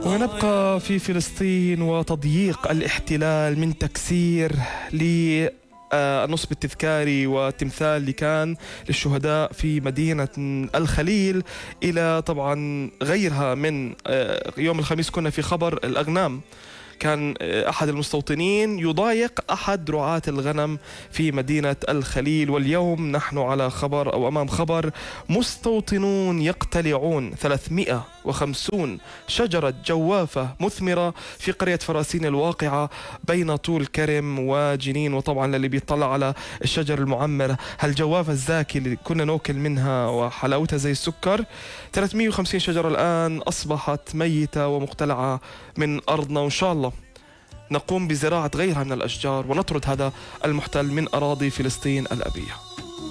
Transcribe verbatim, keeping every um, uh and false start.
ونبقى في فلسطين وتضييق الاحتلال من تكسير للنصب التذكاري والتمثال اللي كان للشهداء في مدينة الخليل إلى طبعا غيرها. من يوم الخميس كنا في خبر الأغنام، كان أحد المستوطنين يضايق أحد رعاة الغنم في مدينة الخليل، واليوم نحن على خبر أو أمام خبر مستوطنون يقتلعون ثلاثمئة وخمسين شجرة جوافة مثمرة في قرية فراسين الواقعة بين طول كرم وجنين. وطبعا للي بيطلع على الشجر المعمر، هالجوافة الزاكي اللي كنا ناكل منها وحلاوتها زي السكر، ثلاثمئة وخمسين شجرة الآن أصبحت ميتة ومقتلعة من أرضنا. وإن شاء الله نقوم بزراعة غيرها من الأشجار ونطرد هذا المحتل من أراضي فلسطين الأبية.